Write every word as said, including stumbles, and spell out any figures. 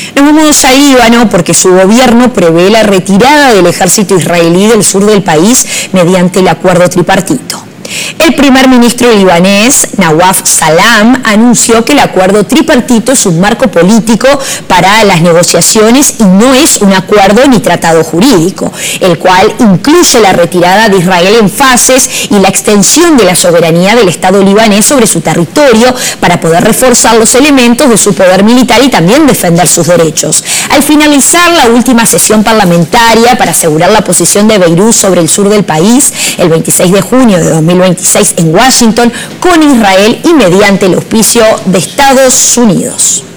Nos vamos a Líbano porque su gobierno prevé la retirada del ejército israelí del sur del país mediante el acuerdo tripartito. El primer ministro libanés, Nawaf Salam, anunció que el acuerdo tripartito es un marco político para las negociaciones y no es un acuerdo ni tratado jurídico, el cual incluye la retirada de Israel en fases y la extensión de la soberanía del Estado libanés sobre su territorio para poder reforzar los elementos de su poder militar y también defender sus derechos. Al finalizar la última sesión parlamentaria para asegurar la posición de Beirut sobre el sur del país, el veintiséis de junio de dos mil veintiséis en Washington, con Israel y mediante el auspicio de Estados Unidos.